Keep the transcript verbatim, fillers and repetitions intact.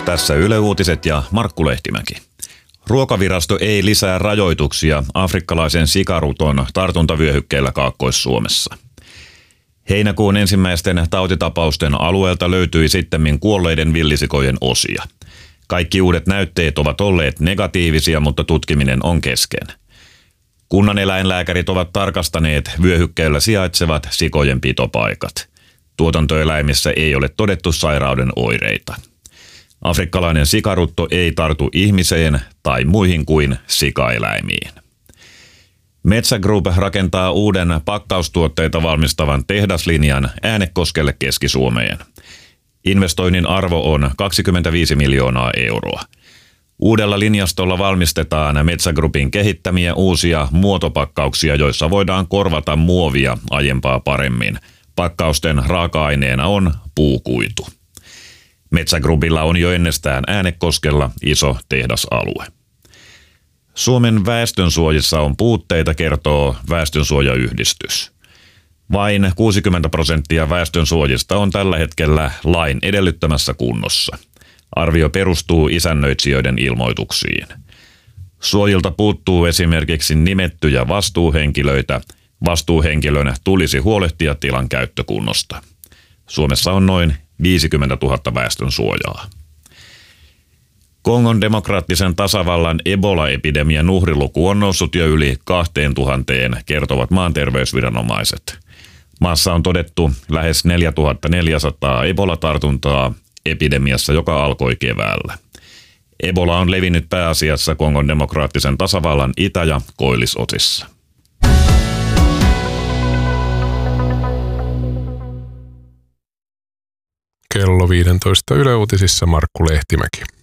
Tässä Yle Uutiset ja Markku Lehtimäki. Ruokavirasto ei lisää rajoituksia afrikkalaisen sikaruton tartuntavyöhykkeellä Kaakkois-Suomessa. Heinäkuun ensimmäisten tautitapausten alueelta löytyi sittemmin kuolleiden villisikojen osia. Kaikki uudet näytteet ovat olleet negatiivisia, mutta tutkiminen on kesken. Kunnan eläinlääkärit ovat tarkastaneet vyöhykkeellä sijaitsevat sikojen pitopaikat. Tuotantoeläimissä ei ole todettu sairauden oireita. Afrikkalainen sikarutto ei tartu ihmiseen tai muihin kuin sikaeläimiin. Metsä Group rakentaa uuden pakkaustuotteita valmistavan tehdaslinjan Äänekoskelle Keski-Suomeen. Investoinnin arvo on kaksikymmentäviisi miljoonaa euroa. Uudella linjastolla valmistetaan Metsä Groupin kehittämiä uusia muotopakkauksia, joissa voidaan korvata muovia aiempaa paremmin. Pakkausten raaka-aineena on puukuitu. Metsä Groupilla on jo ennestään Äänekoskella iso tehdasalue. Suomen väestönsuojissa on puutteita, kertoo väestönsuojayhdistys. Vain kuusikymmentä prosenttia väestönsuojista on tällä hetkellä lain edellyttämässä kunnossa. Arvio perustuu isännöitsijöiden ilmoituksiin. Suojilta puuttuu esimerkiksi nimettyjä vastuuhenkilöitä. Vastuuhenkilön tulisi huolehtia tilan käyttökunnosta. Suomessa on noin viisikymmentätuhatta väestönsuojaa. Kongon demokraattisen tasavallan Ebola-epidemian uhriluku on noussut jo yli kahteentuhanteen, kertovat maan terveysviranomaiset. Maassa on todettu lähes neljätuhattaneljäsataa Ebola-tartuntaa epidemiassa, joka alkoi keväällä. Ebola on levinnyt pääasiassa Kongon demokraattisen tasavallan itä- ja koillisosissa. Kello viisitoista Yle Uutisissa Markku Lehtimäki.